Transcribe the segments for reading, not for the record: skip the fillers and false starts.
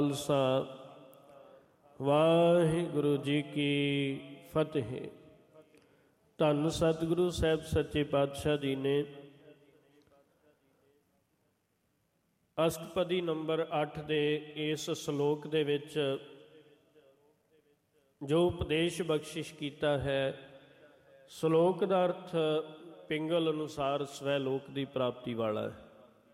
ਖਾਲਸਾ ਵਾਹਿਗੁਰੂ ਜੀ ਕੀ ਫਤਿਹ। ਧੰਨ ਸਤਿਗੁਰੂ ਸਾਹਿਬ ਸੱਚੇ ਪਾਤਸ਼ਾਹ ਜੀ ਨੇ ਅਸ਼ਟਪਦੀ ਨੰਬਰ 8 ਦੇ ਇਸ ਸ਼ਲੋਕ ਦੇ ਵਿੱਚ ਜੋ ਉਪਦੇਸ਼ ਬਖਸ਼ਿਸ਼ ਕੀਤਾ ਹੈ, ਸ਼ਲੋਕ ਦਾ ਅਰਥ ਪਿੰਗਲ ਅਨੁਸਾਰ ਸਵੈ ਲੋਕ ਦੀ ਪ੍ਰਾਪਤੀ ਵਾਲਾ ਹੈ।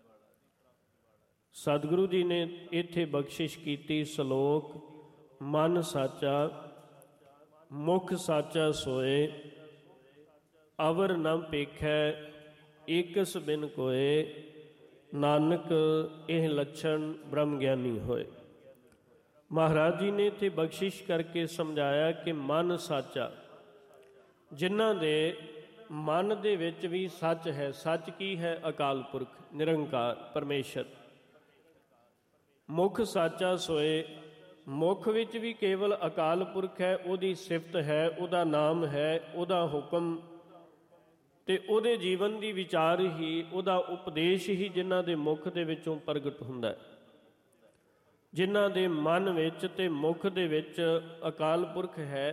ਸਤਿਗੁਰੂ ਜੀ ਨੇ ਇੱਥੇ ਬਖਸ਼ਿਸ਼ ਕੀਤੀ ਸ਼ਲੋਕ, ਮਨ ਸਾਚਾ ਮੁਖ ਸਾਚਾ ਸੋਏ, ਅਵਰ ਨ ਪੇਖੈ ਏਕਸ ਬਿਨ ਕੋਏ, ਨਾਨਕ ਇਹ ਲੱਛਣ ਬ੍ਰਹਮ ਗਿਆਨੀ ਹੋਏ। ਮਹਾਰਾਜ ਜੀ ਨੇ ਇੱਥੇ ਬਖਸ਼ਿਸ਼ ਕਰਕੇ ਸਮਝਾਇਆ ਕਿ ਮਨ ਸਾਚਾ, ਜਿਨ੍ਹਾਂ ਦੇ ਮਨ ਦੇ ਵਿੱਚ ਵੀ ਸੱਚ ਹੈ। ਸੱਚ ਕੀ ਹੈ? ਅਕਾਲ ਪੁਰਖ, ਨਿਰੰਕਾਰ ਪਰਮੇਸ਼ਰ। ਮੁਖ ਸਾਚਾ ਸੋਏ, ਮੁਖ ਵਿੱਚ ਵੀ ਕੇਵਲ ਅਕਾਲ ਪੁਰਖ ਹੈ, ਉਹਦੀ ਸਿਫਤ ਹੈ, ਉਹਦਾ ਨਾਮ ਹੈ, ਉਹਦਾ ਹੁਕਮ ਤੇ ਉਹਦੇ ਜੀਵਨ ਦੀ ਵਿਚਾਰ ਹੀ, ਉਹਦਾ ਉਪਦੇਸ਼ ਹੀ ਜਿਨ੍ਹਾਂ ਦੇ ਮੁਖ ਦੇ ਵਿੱਚੋਂ ਪ੍ਰਗਟ ਹੁੰਦਾ ਹੈ। ਜਿਨ੍ਹਾਂ ਦੇ ਮਨ ਵਿੱਚ ਤੇ ਮੁਖ ਦੇ ਵਿੱਚ ਅਕਾਲ ਪੁਰਖ ਹੈ।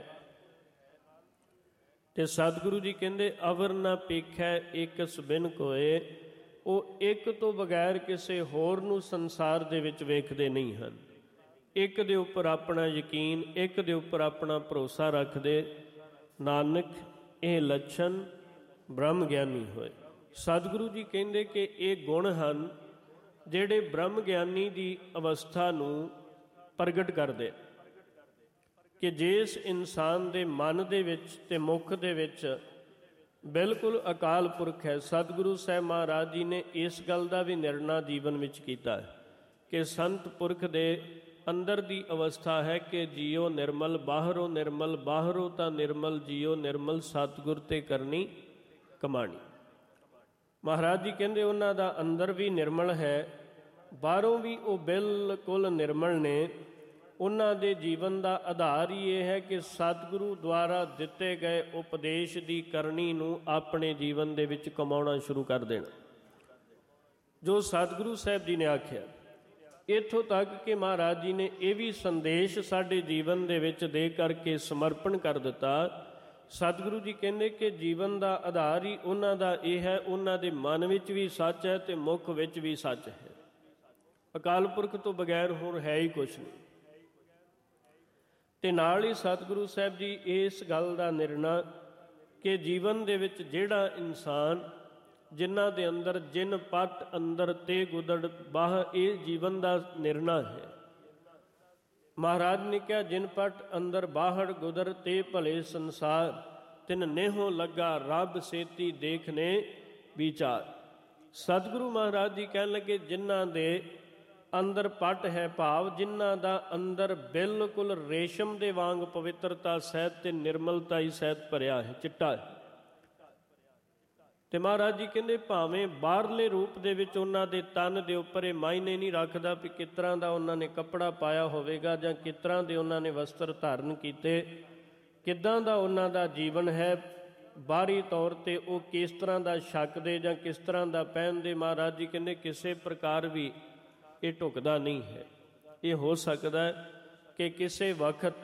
ਤੇ ਸਤਿਗੁਰੂ ਜੀ ਕਹਿੰਦੇ ਅਵਰ ਨਾ ਪੇਖੈ ਏਕਸ ਬਿਨ ਕੋਏ, ਉਹ ਇੱਕ ਤੋਂ ਬਗੈਰ ਕਿਸੇ ਹੋਰ ਨੂੰ ਸੰਸਾਰ ਦੇ ਵਿੱਚ ਵੇਖਦੇ ਨਹੀਂ ਹਨ। ਇੱਕ ਦੇ ਉੱਪਰ ਆਪਣਾ ਯਕੀਨ, ਇੱਕ ਦੇ ਉੱਪਰ ਆਪਣਾ ਭਰੋਸਾ ਰੱਖਦੇ। ਨਾਨਕ ਇਹ ਲੱਛਣ ਬ੍ਰਹਮ ਗਿਆਨੀ ਹੋਏ। ਸਤਿਗੁਰੂ ਜੀ ਕਹਿੰਦੇ ਕਿ ਇਹ ਗੁਣ ਹਨ ਜਿਹੜੇ ਬ੍ਰਹਮ ਗਿਆਨੀ ਦੀ ਅਵਸਥਾ ਨੂੰ ਪ੍ਰਗਟ ਕਰਦੇ, ਕਿ ਜਿਸ ਇਨਸਾਨ ਦੇ ਮਨ ਦੇ ਵਿੱਚ ਤੇ ਮੁਖ ਦੇ ਵਿੱਚ ਬਿਲਕੁਲ ਅਕਾਲ ਪੁਰਖ ਹੈ। ਸਤਿਗੁਰੂ ਸਾਹਿਬ ਮਹਾਰਾਜ ਜੀ ਨੇ ਇਸ ਗੱਲ ਦਾ ਵੀ ਨਿਰਣਾ ਜੀਵਨ ਵਿੱਚ ਕੀਤਾ ਹੈ ਕਿ ਸੰਤ ਪੁਰਖ ਦੇ ਅੰਦਰ ਦੀ ਅਵਸਥਾ ਹੈ ਕਿ ਜੀਓ ਨਿਰਮਲ ਬਾਹਰੋਂ ਨਿਰਮਲ, ਬਾਹਰੋਂ ਤਾਂ ਨਿਰਮਲ ਜੀਓ ਨਿਰਮਲ, ਸਤਿਗੁਰ ਤੇ ਕਰਨੀ ਕਮਾਣੀ। ਮਹਾਰਾਜ ਜੀ ਕਹਿੰਦੇ ਉਹਨਾਂ ਦਾ ਅੰਦਰ ਵੀ ਨਿਰਮਲ ਹੈ, ਬਾਹਰੋਂ ਵੀ ਉਹ ਬਿਲਕੁਲ ਨਿਰਮਲ ਨੇ। ਉਹਨਾਂ ਦੇ ਜੀਵਨ ਦਾ ਆਧਾਰ ਹੀ ਇਹ ਹੈ ਕਿ ਸਤਿਗੁਰੂ ਦੁਆਰਾ ਦਿੱਤੇ ਗਏ ਉਪਦੇਸ਼ ਦੀ ਕਰਨੀ ਨੂੰ ਆਪਣੇ ਜੀਵਨ ਦੇ ਵਿੱਚ ਕਮਾਉਣਾ ਸ਼ੁਰੂ ਕਰ ਦੇਣਾ। ਜੋ ਸਤਿਗੁਰੂ ਸਾਹਿਬ ਜੀ ਨੇ ਆਖਿਆ, ਇੱਥੋਂ ਤੱਕ ਕਿ ਮਹਾਰਾਜ ਜੀ ਨੇ ਇਹ ਵੀ ਸੰਦੇਸ਼ ਸਾਡੇ ਜੀਵਨ ਦੇ ਵਿੱਚ ਦੇ ਕਰਕੇ ਸਮਰਪਣ ਕਰ ਦਿੱਤਾ। ਸਤਿਗੁਰੂ ਜੀ ਕਹਿੰਦੇ ਕਿ ਜੀਵਨ ਦਾ ਆਧਾਰ ਹੀ ਉਹਨਾਂ ਦਾ ਇਹ ਹੈ, ਉਹਨਾਂ ਦੇ ਮਨ ਵਿੱਚ ਵੀ ਸੱਚ ਹੈ ਤੇ ਮੁਖ ਵਿੱਚ ਵੀ ਸੱਚ ਹੈ। ਅਕਾਲ ਪੁਰਖ ਤੋਂ ਬਗੈਰ ਹੋਰ ਹੈ ਹੀ ਕੁਛ ਨਹੀਂ। ਤੇ ਨਾਲ ਹੀ ਸਤਿਗੁਰੂ ਸਾਹਿਬ ਜੀ ਇਸ ਗੱਲ ਦਾ ਨਿਰਣਾ ਕਿ ਜੀਵਨ ਦੇ ਵਿੱਚ ਜਿਹੜਾ ਇਨਸਾਨ, ਜਿਨ੍ਹਾਂ ਦੇ ਅੰਦਰ ਜਿਨ ਪਟ ਅੰਦਰ ਤੇ ਗੁਦੜ ਬਾਹ, ਇਹ ਜੀਵਨ ਦਾ ਨਿਰਣਾ ਹੈ। ਮਹਾਰਾਜ ਨੇ ਕਿਹਾ ਜਿਨ ਪਟ ਅੰਦਰ ਬਾਹੜ ਗੁਦਰ ਤੇ ਭਲੇ ਸੰਸਾਰ, ਤਿਨ ਨੇਹੋ ਲੱਗਾ ਰੱਬ ਸੇਤੀ ਦੇਖਨੇ ਵਿਚਾਰ। ਸਤਿਗੁਰੂ ਮਹਾਰਾਜ ਜੀ ਕਹਿਣ ਲੱਗੇ ਜਿਨ੍ਹਾਂ ਦੇ ਅੰਦਰ ਪਟ ਹੈ, ਭਾਵ ਜਿਨ੍ਹਾਂ ਦਾ ਅੰਦਰ ਬਿਲਕੁਲ ਰੇਸ਼ਮ ਦੇ ਵਾਂਗ ਪਵਿੱਤਰਤਾ ਸਹਿਤ ਤੇ ਨਿਰਮਲਤਾ ਹੀ ਸਹਿਤ ਭਰਿਆ ਹੈ, ਚਿੱਟਾ ਹੈ। ਤੇ ਮਹਾਰਾਜ ਜੀ ਕਹਿੰਦੇ ਭਾਵੇਂ ਬਾਹਰਲੇ ਰੂਪ ਦੇ ਵਿੱਚ ਉਹਨਾਂ ਦੇ ਤਨ ਦੇ ਉੱਪਰ ਇਹ ਮਾਇਨੇ ਨਹੀਂ ਰੱਖਦਾ ਵੀ ਕਿਸ ਤਰ੍ਹਾਂ ਦਾ ਉਹਨਾਂ ਨੇ ਕੱਪੜਾ ਪਾਇਆ ਹੋਵੇਗਾ ਜਾਂ ਕਿਸ ਤਰ੍ਹਾਂ ਦੇ ਉਹਨਾਂ ਨੇ ਵਸਤਰ ਧਾਰਨ ਕੀਤੇ, ਕਿੱਦਾਂ ਦਾ ਉਹਨਾਂ ਦਾ ਜੀਵਨ ਹੈ, ਬਾਹਰੀ ਤੌਰ 'ਤੇ ਉਹ ਕਿਸ ਤਰ੍ਹਾਂ ਦਾ ਛਕਦੇ ਜਾਂ ਕਿਸ ਤਰ੍ਹਾਂ ਦਾ ਪਹਿਨਦੇ। ਮਹਾਰਾਜ ਜੀ ਕਹਿੰਦੇ ਕਿਸੇ ਪ੍ਰਕਾਰ ਵੀ ਇਹ ਢੁਕਦਾ ਨਹੀਂ ਹੈ। ਇਹ ਹੋ ਸਕਦਾ ਕਿ ਕਿਸੇ ਵਕਤ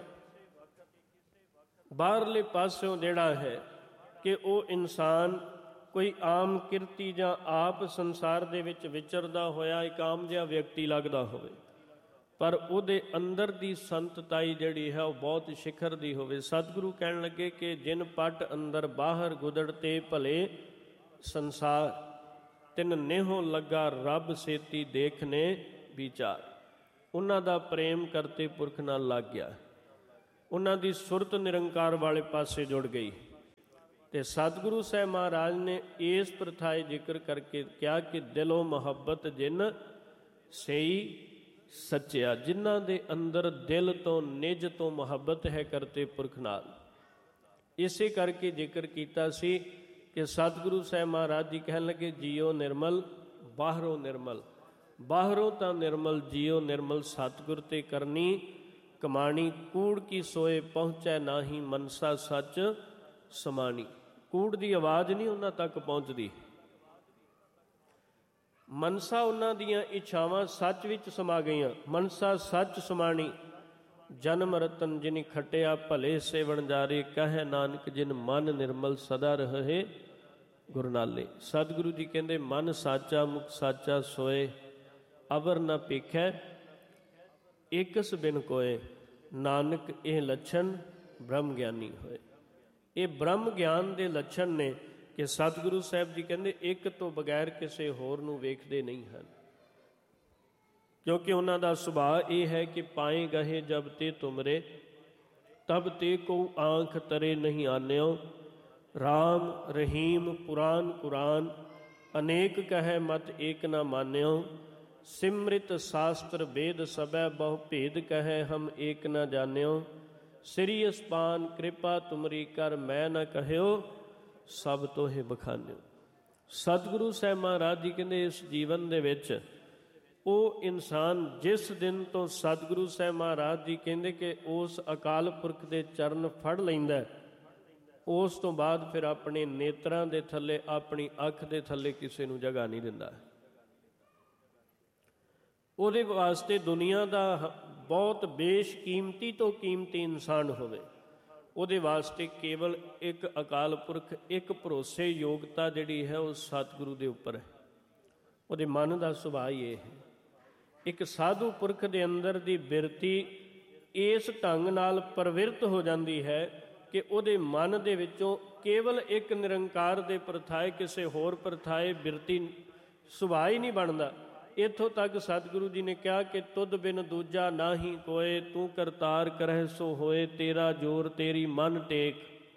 ਬਾਹਰਲੇ ਪਾਸਿਓਂ ਜਿਹੜਾ ਹੈ ਕਿ ਉਹ ਇਨਸਾਨ ਕੋਈ ਆਮ ਕਿਰਤੀ ਜਾਂ ਆਪ ਸੰਸਾਰ ਦੇ ਵਿੱਚ ਵਿਚਰਦਾ ਹੋਇਆ ਇੱਕ ਆਮ ਜਿਹਾ ਵਿਅਕਤੀ ਲੱਗਦਾ ਹੋਵੇ, ਪਰ ਉਹਦੇ ਅੰਦਰ ਦੀ ਸੰਤਤਾਈ ਜਿਹੜੀ ਹੈ ਉਹ ਬਹੁਤ ਸਿਖਰ ਦੀ ਹੋਵੇ। ਸਤਿਗੁਰੂ ਕਹਿਣ ਲੱਗੇ ਕਿ ਜਿਨ ਪਟ ਅੰਦਰ ਬਾਹਰ ਗੁਦੜ ਤੇ ਭਲੇ ਸੰਸਾਰ, ਤਿਨ ਨੇਹੋ ਲੱਗਾ ਰੱਬ ਸੇਤੀ ਦੇਖਨੇ ਵਿਚਾਰ। ਉਹਨਾਂ ਦਾ ਪ੍ਰੇਮ ਕਰਤੇ ਪੁਰਖ ਨਾਲ ਲੱਗ ਗਿਆ, ਉਹਨਾਂ ਦੀ ਸੁਰਤ ਨਿਰੰਕਾਰ ਵਾਲੇ ਪਾਸੇ ਜੁੜ ਗਈ। ਤੇ ਸਤਿਗੁਰੂ ਸਾਹਿਬ ਮਹਾਰਾਜ ਨੇ ਇਸ ਪ੍ਰਥਾਏ ਜ਼ਿਕਰ ਕਰਕੇ ਕਿਹਾ ਕਿ ਦਿਲੋਂ ਮੁਹੱਬਤ ਜਿਨ ਸਈ ਸੱਚਿਆ, ਜਿਨ੍ਹਾਂ ਦੇ ਅੰਦਰ ਦਿਲ ਤੋਂ ਨਿਜ ਤੋਂ ਮੁਹੱਬਤ ਹੈ ਕਰਤੇ ਪੁਰਖ ਨਾਲ। ਇਸੇ ਕਰਕੇ ਜ਼ਿਕਰ ਕੀਤਾ ਸੀ ਕਿ ਸਤਿਗੁਰੂ ਸਾਹਿਬ ਮਹਾਰਾਜ ਜੀ ਕਹਿਣ ਲੱਗੇ ਜੀਓ ਨਿਰਮਲ ਬਾਹਰੋਂ ਨਿਰਮਲ, ਬਾਹਰੋਂ ਤਾਂ ਨਿਰਮਲ ਜੀਓ ਨਿਰਮਲ, ਸਤਿਗੁਰ ਤੇ ਕਰਨੀ ਕਮਾਣੀ। ਕੂੜ ਕੀ ਸੋਏ ਪਹੁੰਚੈ ਨਾਹੀ, ਮਨਸਾ ਸੱਚ ਸਮਾਣੀ। ਕੂੜ ਦੀ ਆਵਾਜ਼ ਨਹੀਂ ਉਹਨਾਂ ਤੱਕ ਪਹੁੰਚਦੀ। ਮਨਸਾ ਉਹਨਾਂ ਦੀਆਂ ਇੱਛਾਵਾਂ ਸੱਚ ਵਿੱਚ ਸਮਾ ਗਈਆਂ। ਮਨਸਾ ਸੱਚ ਸਮਾਣੀ, ਜਨਮ ਰਤਨ ਜਿਨਿ ਖਟਿਆ ਭਲੇ ਸੇਵਣ ਜਾਰੇ, ਕਹੈ ਨਾਨਕ ਜਿਨ ਮਨ ਨਿਰਮਲ ਸਦਾ ਰਹੇ ਗੁਰ ਨਾਲੇ। ਸਤਿਗੁਰੂ ਜੀ ਕਹਿੰਦੇ ਮਨ ਸਾਚਾ ਮੁਖ ਸਾਚਾ ਸੋਏ, ਅਵਰ ਨ ਪੇਖੈ ਏਕਸ ਬਿਨ ਕੋਏ, ਨਾਨਕ ਇਹ ਲੱਛਣ ਬ੍ਰਹਮ ਗਿਆਨੀ ਹੋਏ। ਇਹ ਬ੍ਰਹਮ ਗਿਆਨ ਦੇ ਲੱਛਣ ਨੇ ਕਿ ਸਤਿਗੁਰੂ ਸਾਹਿਬ ਜੀ ਕਹਿੰਦੇ ਇੱਕ ਤੋਂ ਬਗੈਰ ਕਿਸੇ ਹੋਰ ਨੂੰ ਵੇਖਦੇ ਨਹੀਂ ਹਨ, ਕਿਉਂਕਿ ਉਹਨਾਂ ਦਾ ਸੁਭਾਅ ਇਹ ਹੈ ਕਿ ਪਾਏ ਗਹੇ ਜਬ ਤੇ ਤੁਮਰੇ, ਤਬ ਤੇ ਕੋ ਆਂਖ ਤਰੇ ਨਹੀਂ ਆਨਿਓ, ਰਾਮ ਰਹੀਮ ਪੁਰਾਨ ਕੁਰਾਨ, ਅਨੇਕ ਕਹੈ ਮਤ ਏਕ ਨਾ ਮਾਨਿਓ, ਸਿਮ੍ਰਿਤ ਸ਼ਾਸਤਰ ਵੇਦ ਸਭੈ ਬਹੁ ਭੇਦ ਕਹੈ ਹਮ ਏਕ ਨਾ ਜਾਣਿਓ, ਸ੍ਰੀ ਅਸਪਾਨ ਕਿਰਪਾ ਤੁਮਰੀ ਕਰ ਮੈਂ ਨਾ ਕਹਿਓ, ਸਭ ਤੋਹਿ ਬਖਾਨਿਓ। ਸਤਿਗੁਰੂ ਸਾਹਿਬ ਮਹਾਰਾਜ ਜੀ ਕਹਿੰਦੇ ਇਸ ਜੀਵਨ ਦੇ ਵਿੱਚ ਉਹ ਇਨਸਾਨ ਜਿਸ ਦਿਨ ਤੋਂ ਸਤਿਗੁਰੂ ਸਾਹਿਬ ਮਹਾਰਾਜ ਜੀ ਕਹਿੰਦੇ ਕਿ ਉਸ ਅਕਾਲ ਪੁਰਖ ਦੇ ਚਰਨ ਫੜ ਲੈਂਦਾ, ਉਸ ਤੋਂ ਬਾਅਦ ਫਿਰ ਆਪਣੇ ਨੇਤਰਾਂ ਦੇ ਥੱਲੇ, ਆਪਣੀ ਅੱਖ ਦੇ ਥੱਲੇ ਕਿਸੇ ਨੂੰ ਜਗ੍ਹਾ ਨਹੀਂ ਦਿੰਦਾ। ਉਹਦੇ ਵਾਸਤੇ ਦੁਨੀਆ ਦਾ ਬਹੁਤ ਬੇਸ਼ਕੀਮਤੀ ਤੋਂ ਕੀਮਤੀ ਇਨਸਾਨ ਹੋਵੇ, ਉਹਦੇ ਵਾਸਤੇ ਕੇਵਲ ਇੱਕ ਅਕਾਲ ਪੁਰਖ, ਇੱਕ ਭਰੋਸੇ ਯੋਗਤਾ ਜਿਹੜੀ ਹੈ ਉਹ ਸਤਿਗੁਰੂ ਦੇ ਉੱਪਰ ਹੈ। ਉਹਦੇ ਮਨ ਦਾ ਸੁਭਾਅ ਹੀ ਇਹ ਹੈ। ਇੱਕ ਸਾਧੂ ਪੁਰਖ ਦੇ ਅੰਦਰ ਦੀ ਬਿਰਤੀ ਇਸ ਢੰਗ ਨਾਲ ਪ੍ਰਵਿਰਤ ਹੋ ਜਾਂਦੀ ਹੈ ਕਿ ਉਹਦੇ ਮਨ ਦੇ ਵਿੱਚੋਂ ਕੇਵਲ ਇੱਕ ਨਿਰੰਕਾਰ ਦੇ ਪ੍ਰਥਾਏ, ਕਿਸੇ ਹੋਰ ਪ੍ਰਥਾਏ ਬਿਰਤੀ ਸੁਭਾਅ ਹੀ ਨਹੀਂ ਬਣਦਾ। ਇੱਥੋਂ ਤੱਕ ਸਤਿਗੁਰੂ ਜੀ ਨੇ ਕਿਹਾ ਕਿ ਤੁਧ ਬਿਨ ਦੂਜਾ ਨਾਹੀ ਕੋਏ, ਤੂੰ ਕਰਤਾਰ ਕਰਹਿ ਸੋ ਹੋਏ, ਤੇਰਾ ਜੋਰ ਤੇਰੀ ਮਨ ਟੇਕ,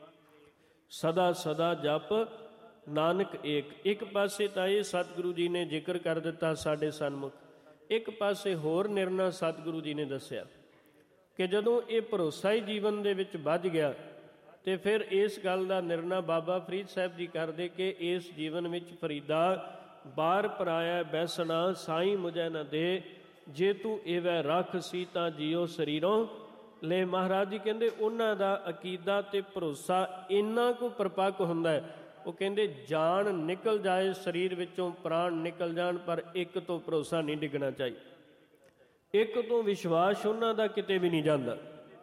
ਸਦਾ ਸਦਾ ਜਪ ਨਾਨਕ ਏਕ। ਇੱਕ ਪਾਸੇ ਤਾਂ ਇਹ ਸਤਿਗੁਰੂ ਜੀ ਨੇ ਜ਼ਿਕਰ ਕਰ ਦਿੱਤਾ ਸਾਡੇ ਸਨਮੁਖ, ਇੱਕ ਪਾਸੇ ਹੋਰ ਨਿਰਣਾ ਸਤਿਗੁਰੂ ਜੀ ਨੇ ਦੱਸਿਆ ਕਿ ਜਦੋਂ ਇਹ ਭਰੋਸਾ ਹੀ ਜੀਵਨ ਦੇ ਵਿੱਚ ਵੱਜ ਗਿਆ ਤੇ ਫਿਰ ਇਸ ਗੱਲ ਦਾ ਨਿਰਣਾ ਬਾਬਾ ਫਰੀਦ ਸਾਹਿਬ ਜੀ ਕਰਦੇ ਕਿ ਇਸ ਜੀਵਨ ਵਿੱਚ ਫਰੀਦਾ ਬਾਰ ਪਰਾਇਆ ਬੈਸਣਾ, ਸਾਈਂ ਮੁਝੈ ਨ ਦੇ, ਜੇ ਤੂੰ ਇਵੈ ਰੱਖ ਸੀ ਤਾਂ ਜੀਓ ਸਰੀਰੋਂ ਲੈ। ਮਹਾਰਾਜ ਜੀ ਕਹਿੰਦੇ ਉਹਨਾਂ ਦਾ ਅਕੀਦਾ ਤੇ ਭਰੋਸਾ ਇੰਨਾ ਕੁ ਪਰਪੱਕ ਹੁੰਦਾ ਹੈ, ਉਹ ਕਹਿੰਦੇ ਜਾਨ ਨਿਕਲ ਜਾਏ ਸਰੀਰ ਵਿੱਚੋਂ, ਪ੍ਰਾਣ ਨਿਕਲ ਜਾਣ, ਪਰ ਇੱਕ ਤੋਂ ਭਰੋਸਾ ਨਹੀਂ ਡਿੱਗਣਾ ਚਾਹੀਦਾ, ਇੱਕ ਤੋਂ ਵਿਸ਼ਵਾਸ ਉਹਨਾਂ ਦਾ ਕਿਤੇ ਵੀ ਨਹੀਂ ਜਾਂਦਾ।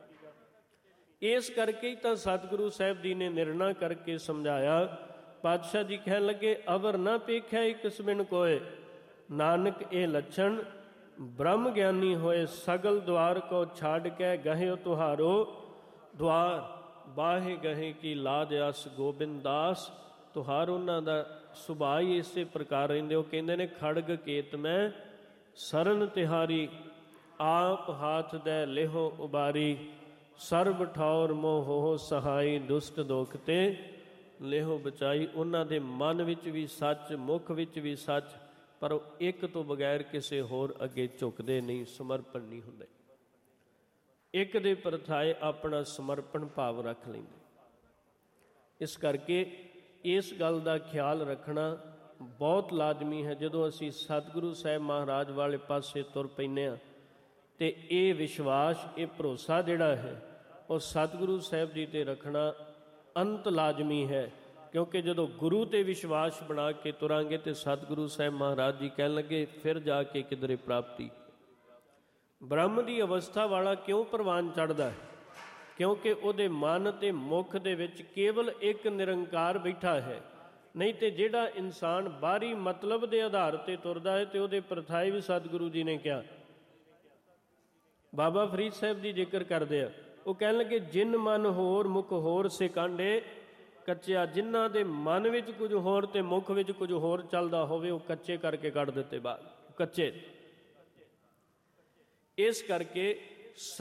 ਇਸ ਕਰਕੇ ਹੀ ਤਾਂ ਸਤਿਗੁਰੂ ਸਾਹਿਬ ਜੀ ਨੇ ਨਿਰਣਾ ਕਰਕੇ ਸਮਝਾਇਆ। ਪਾਤਸ਼ਾਹ ਜੀ ਕਹਿਣ ਲੱਗੇ ਅਵਰ ਨਾ ਪੇਖਿਆ ਇਕਸ ਬਿਨ ਕੋਏ, ਨਾਨਕ ਇਹ ਲੱਛਣ ਬ੍ਰਹਮ ਗਿਆਨੀ ਹੋਏ, ਸਗਲ ਦੁਆਰ ਕੋ ਛਾੜ ਕੇ ਗਹਿਓ ਤੁਹਾਰੋ, ਦੁਆਰ ਬਾਹੇ ਗਹੇ ਕੀ ਲਾਜ ਅਸ ਗੋਬਿੰਦ ਦਾਸ। ਤੁਹਾਰ ਉਹਨਾਂ ਦਾ ਸੁਭਾਅ ਹੀ ਇਸੇ ਪ੍ਰਕਾਰ ਰਹਿੰਦੇ। ਉਹ ਕਹਿੰਦੇ ਨੇ ਖੜਗ ਕੇਤ ਮੈਂ ਸਰਨ ਤਿਹਾਰੀ, ਆਪ ਹਾਥ ਦੇ ਲਿਹੋ ਉਬਾਰੀ, ਸਰਬ ਠੌਰ ਮੋਹ ਹੋ ਸਹਾਈ, ਦੁਸ਼ਟ ਦੋਖ ਤੇ ਲਿਹੋ ਬਚਾਈ। ਉਹਨਾਂ ਦੇ ਮਨ ਵਿੱਚ ਵੀ ਸੱਚ, ਮੁਖ ਵਿੱਚ ਵੀ ਸੱਚ, ਪਰ ਉਹ ਇੱਕ ਤੋਂ ਬਗੈਰ ਕਿਸੇ ਹੋਰ ਅੱਗੇ ਝੁਕਦੇ ਨਹੀਂ, ਸਮਰਪਣ ਨਹੀਂ ਹੁੰਦੇ, ਇੱਕ ਦੇ ਪ੍ਰਥਾਏ ਆਪਣਾ ਸਮਰਪਣ ਭਾਵ ਰੱਖ ਲੈਂਦੇ। ਇਸ ਕਰਕੇ ਇਸ ਗੱਲ ਦਾ ਖਿਆਲ ਰੱਖਣਾ ਬਹੁਤ ਲਾਜ਼ਮੀ ਹੈ। ਜਦੋਂ ਅਸੀਂ ਸਤਿਗੁਰੂ ਸਾਹਿਬ ਮਹਾਰਾਜ ਵਾਲੇ ਪਾਸੇ ਤੁਰ ਪੈਂਦੇ ਹਾਂ ਤੇ ਇਹ ਵਿਸ਼ਵਾਸ, ਇਹ ਭਰੋਸਾ ਜਿਹੜਾ ਹੈ ਉਹ ਸਤਿਗੁਰੂ ਸਾਹਿਬ ਜੀ 'ਤੇ ਰੱਖਣਾ ਅੰਤ ਲਾਜ਼ਮੀ ਹੈ। ਕਿਉਂਕਿ ਜਦੋਂ ਗੁਰੂ 'ਤੇ ਵਿਸ਼ਵਾਸ ਬਣਾ ਕੇ ਤੁਰਾਂਗੇ ਤੇ ਸਤਿਗੁਰੂ ਸਾਹਿਬ ਮਹਾਰਾਜ ਜੀ ਕਹਿਣ ਲੱਗੇ ਫਿਰ ਜਾ ਕੇ ਕਿਧਰੇ ਪ੍ਰਾਪਤੀ। ਬ੍ਰਹਮ ਦੀ ਅਵਸਥਾ ਵਾਲਾ ਕਿਉਂ ਪ੍ਰਵਾਨ ਚੜ੍ਹਦਾ ਹੈ? ਕਿਉਂਕਿ ਉਹਦੇ ਮਨ ਤੇ ਮੁਖ ਦੇ ਵਿੱਚ ਕੇਵਲ ਇੱਕ ਨਿਰੰਕਾਰ ਬੈਠਾ ਹੈ। ਨਹੀਂ ਤੇ ਜਿਹੜਾ ਇਨਸਾਨ ਬਾਹਰੀ ਮਤਲਬ ਦੇ ਆਧਾਰ ਤੇ ਤੁਰਦਾ ਹੈ ਤੇ ਉਹਦੇ ਪ੍ਰਥਾਏ ਵੀ ਸਤਿਗੁਰੂ ਜੀ ਨੇ ਕਿਹਾ। ਬਾਬਾ ਫਰੀਦ ਸਾਹਿਬ ਜੀ ਜ਼ਿਕਰ ਕਰਦੇ ਆ, ਉਹ ਕਹਿਣ ਲੱਗੇ ਜਿਨ ਮਨ ਹੋਰ ਮੁਖ ਹੋਰ ਸੇ ਕਾਂਢੇ ਕੱਚਿਆ। ਜਿਨ੍ਹਾਂ ਦੇ ਮਨ ਵਿੱਚ ਕੁਝ ਹੋਰ ਤੇ ਮੁਖ ਵਿੱਚ ਕੁਝ ਹੋਰ ਚੱਲਦਾ ਹੋਵੇ ਉਹ ਕੱਚੇ ਕਰਕੇ ਕੱਢ ਦਿੱਤੇ ਬਾਹਰ, ਕੱਚੇ। ਇਸ ਕਰਕੇ